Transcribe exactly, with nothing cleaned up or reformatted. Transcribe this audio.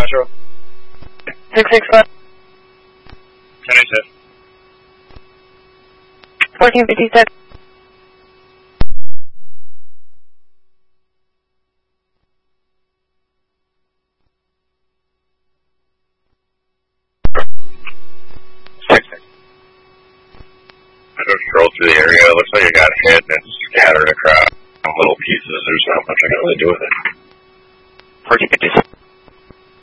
Metro. six six five. ten eighty-six. fourteen fifty-six. six six. I just strolled through the area. It looks like it got hit and it's scattered across little pieces. There's not much I can really do with it. fourteen fifty-six.